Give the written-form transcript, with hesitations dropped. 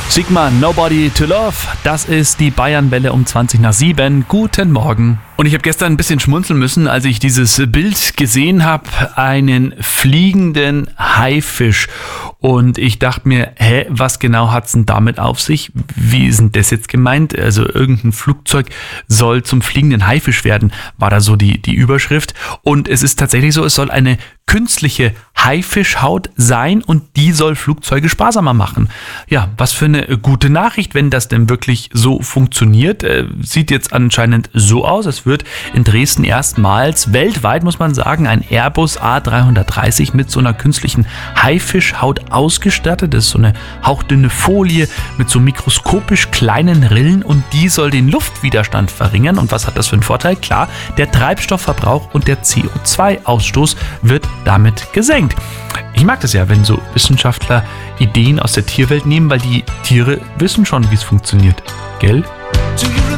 Sigma, Nobody to Love, das ist die Bayernwelle um 7:20. Guten Morgen. Und ich habe gestern ein bisschen schmunzeln müssen, als ich dieses Bild gesehen habe, einen fliegenden Haifisch. Und ich dachte mir, was genau hat's denn damit auf sich? Wie ist denn das jetzt gemeint? Also irgendein Flugzeug soll zum fliegenden Haifisch werden, war da so die Überschrift. Und es ist tatsächlich so, es soll eine künstliche Haifischhaut sein und die soll Flugzeuge sparsamer machen. Ja, was für eine gute Nachricht, wenn das denn wirklich so funktioniert. Sieht jetzt anscheinend so aus, es wird in Dresden erstmals weltweit, muss man sagen, ein Airbus A330 mit so einer künstlichen Haifischhaut ausgestattet. Das ist so eine hauchdünne Folie mit so mikroskopisch kleinen Rillen und die soll den Luftwiderstand verringern. Und was hat das für einen Vorteil? Klar, der Treibstoffverbrauch und der CO2-Ausstoß wird damit gesenkt. Ich mag das ja, wenn so Wissenschaftler Ideen aus der Tierwelt nehmen, weil die Tiere wissen schon, wie es funktioniert. Gell?